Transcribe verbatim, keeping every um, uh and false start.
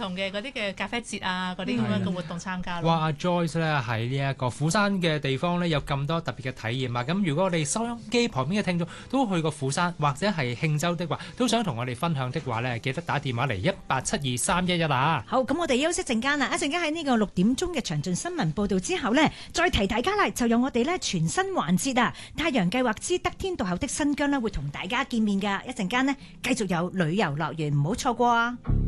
同嘅嗰啲嘅咖啡節啊，嗰啲咁樣嘅活動參加咯。 哇！阿 Joyce 咧喺呢一個釜山嘅地方咧，有咁多特別嘅體驗啊！咁如果我哋收音機旁邊嘅聽眾都去過釜山或者係慶州的話，都想同我哋分享的話咧，記得打電話嚟一八七二三一一啊！ 好，咁我哋休息陣間啦，一陣間喺呢個六點鐘嘅詳盡新聞報導之後呢，再提大家啦，就有我哋咧全新環節啊！太陽計劃之得天獨厚的新疆呢，會同大家見面㗎。一陣間呢，繼續有旅遊樂園，唔好錯過啊！